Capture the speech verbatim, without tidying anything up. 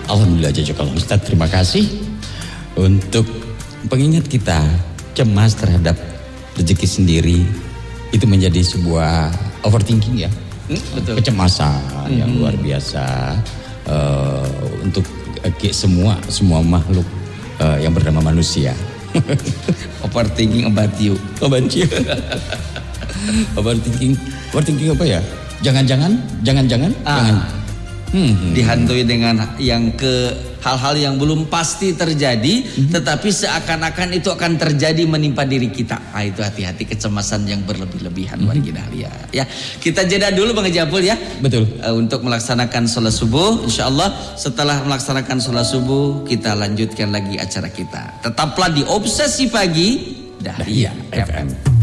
Alhamdulillah jazakallah Ustaz, terima kasih untuk pengingat kita cemas terhadap rezeki sendiri itu menjadi sebuah overthinking ya, hmm, betul. Kecemasan hmm. yang luar biasa uh, untuk uh, semua semua makhluk uh, yang bernama manusia. Overthinking about you. About you. Overthinking, overthinking apa ya? Jangan-jangan, jangan-jangan, ah. jangan. Hmm. Dihantui dengan yang ke hal-hal yang belum pasti terjadi, hmm. tetapi seakan-akan itu akan terjadi menimpa diri kita. Ah, itu hati-hati, kecemasan yang berlebih-lebihan hmm. warga dahlia. Ya, kita jeda dulu Bang Japul ya. Betul. Uh, untuk melaksanakan sholat subuh, insya Allah setelah melaksanakan sholat subuh kita lanjutkan lagi acara kita. Tetaplah di Obsesi Pagi Dahlia F M.